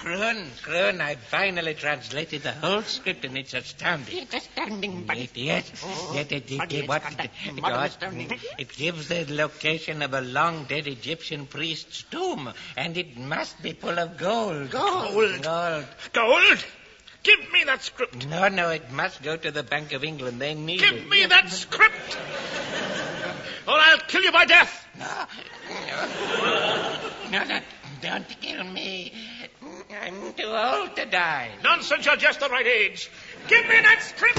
Kroon, I've finally translated the whole script and it's astounding. It's astounding, but... Yes. It gives the location of a long-dead Egyptian priest's tomb, and it must be full of gold. Gold? Give me that script. No, it must go to the Bank of England. They need it. Give me that script, or I'll kill you by death. No, don't kill me. I'm too old to die. Nonsense, you're just the right age. Give me that script.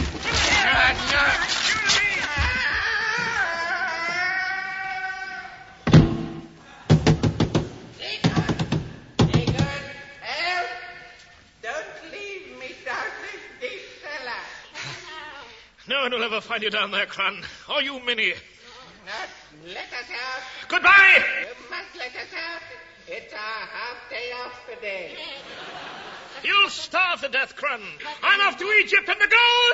Egon, help! Don't leave me down this deep cellar. No one will ever find you down there, Crun. Or you, Minnie. Not let us out. Goodbye! You must let us out. It's our half day off today. You'll starve to death, Crun. I'm off to Egypt and the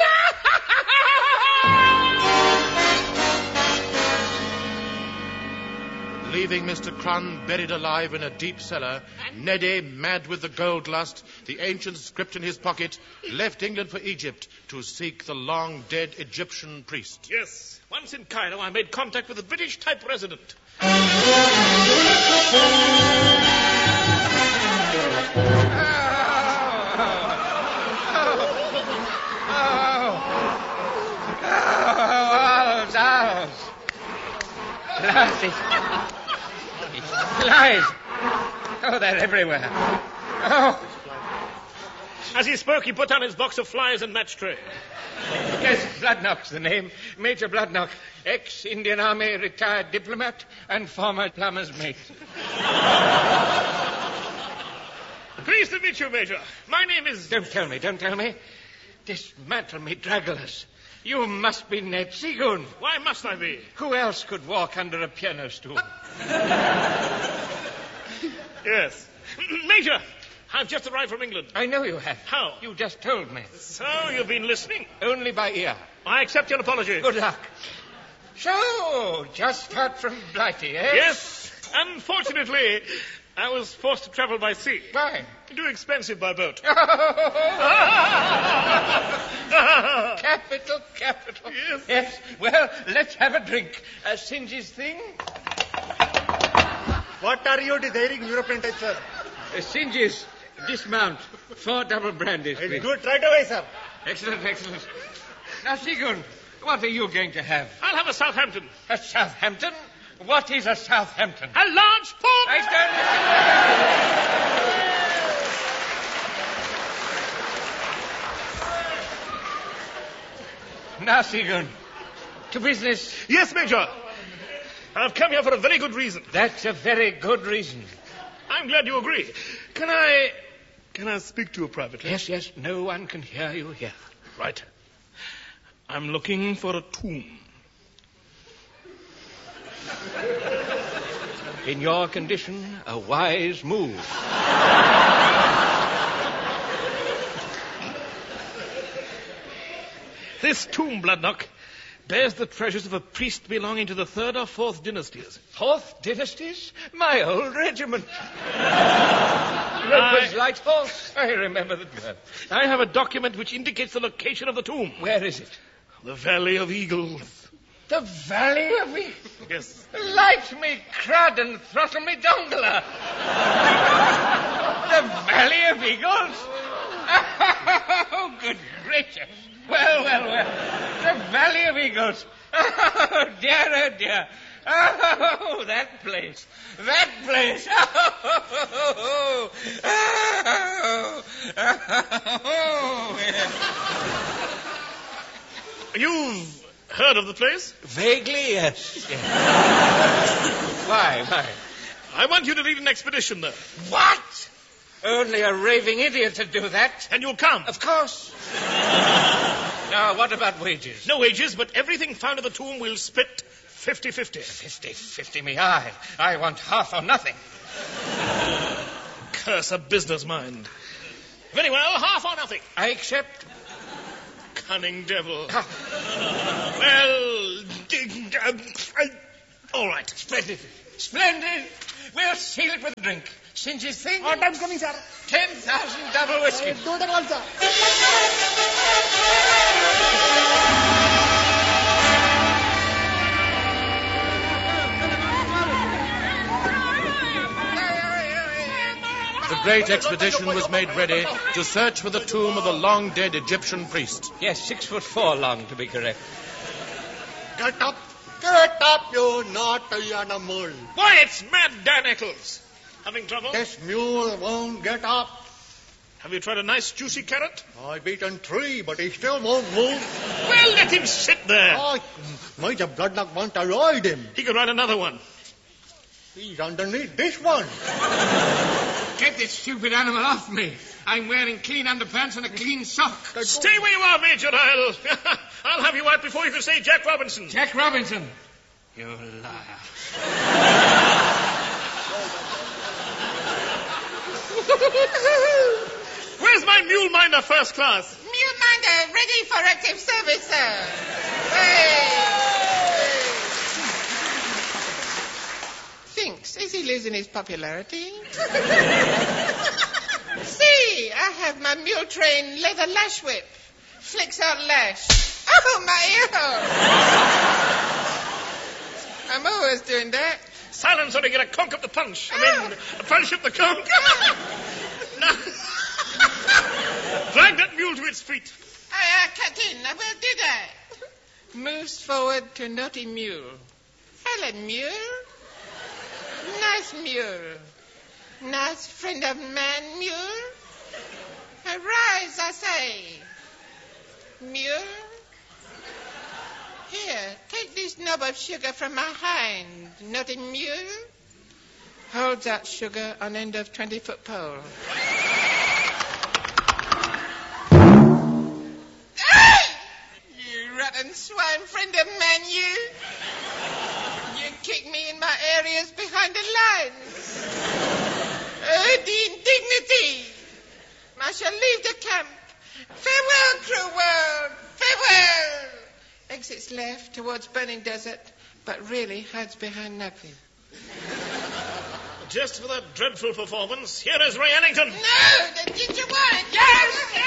gold! Leaving Mr. Crun buried alive in a deep cellar, Neddy, mad with the gold lust, the ancient script in his pocket, left England for Egypt to seek the long-dead Egyptian priest. Yes. Once in Cairo, I made contact with a British-type resident. Flies. Oh, they're everywhere. Oh. As he spoke, he put down his box of flies and match tray. Yes, Bloodnock's the name. Major Bloodnock, ex-Indian Army retired diplomat and former plumber's mate. Pleased to meet you, Major. My name is... Don't tell me. Dismantle me, Dragulus. You must be Ned Seagoon. Why must I be? Who else could walk under a piano stool? Yes. Major, I've just arrived from England. I know you have. How? You just told me. So, you've been listening? Only by ear. I accept your apology. Good luck. So, just out from Blighty, eh? Yes. Unfortunately, I was forced to travel by sea. Why? Too expensive by boat. Capital. Yes. Yes. Well, let's have a drink. Singe's thing? What are you desiring, European type, sir? Singe's. Dismount. 4 double brandies, please. It's good. Right away, sir. Excellent. Now, Seagoon, what are you going to have? I'll have a Southampton. A Southampton? What is a Southampton? A large port. Now, Seagoon, to business. Yes, Major. I've come here for a very good reason. That's a very good reason. I'm glad you agree. Can I speak to you privately? Yes. No one can hear you here. Right. I'm looking for a tomb. In your condition, a wise move. This tomb, Bloodnock, bears the treasures of a priest belonging to the 3rd or 4th dynasties. 4th dynasties? My old regiment. Roper's Light Horse. I remember the term. I have a document which indicates the location of the tomb. Where is it? The Valley of Eagles. The Valley of Eagles? Yes. Light me crud and throttle me dongler. The Valley of Eagles? Oh, good gracious. Well. The Valley of Eagles. Oh, dear. Oh, that place. You've heard of the place? Vaguely, yes. Why? I want you to lead an expedition there. What? Only a raving idiot to do that. And you'll come? Of course. Now, what about wages? No wages, but everything found in the tomb will split 50-50. 50 me eye. I want half or nothing. Curse a business mind. Very well, half or nothing. I accept. Cunning devil. Well, all right. Splendid. We'll seal it with a drink. Exchange his thing. Oh, time's coming, sir. 10,000 double whiskey. Do it at once, sir. The great expedition was made ready to search for the tomb of the long-dead Egyptian priest. Yes, 6'4" long, to be correct. Get up, you naughty animal. Why, it's Mad Dan Eccles. Having trouble? This mule won't get up. Have you tried a nice juicy carrot? I've eaten 3, but he still won't move. Well, let him sit there. Oh, Major Bloodnut wants to ride him. He could ride another one. He's underneath this one. Get this stupid animal off me. I'm wearing clean underpants and a clean sock. Stay where you are, Major. I'll have you out before you can say Jack Robinson. Jack Robinson. You liar. Where's my mule minder first class? Mule minder ready for active service, sir. Thinks, is he losing his popularity? See, I have my mule train leather lash whip. Flicks out lash. Oh, my ear. I'm always doing that. Silence or to get a conk up the punch. A punch up the conk. Now, drag that mule to its feet. Captain, I will do that. Moves forward to naughty mule. Hello, mule. Nice mule. Nice friend of man, mule. Arise, I say. Mule. Here, take this knob of sugar from my hand, naughty mule. Holds out sugar on end of 20-foot pole. You rotten swine friend of man, you. You kick me in my areas behind the lines. Oh, the indignity. I shall leave the camp. Farewell, cruel world. Farewell. Exits left towards burning desert, but really hides behind nothing. Just for that dreadful performance, here is Ray Ellington. No, the ginger one. Yes,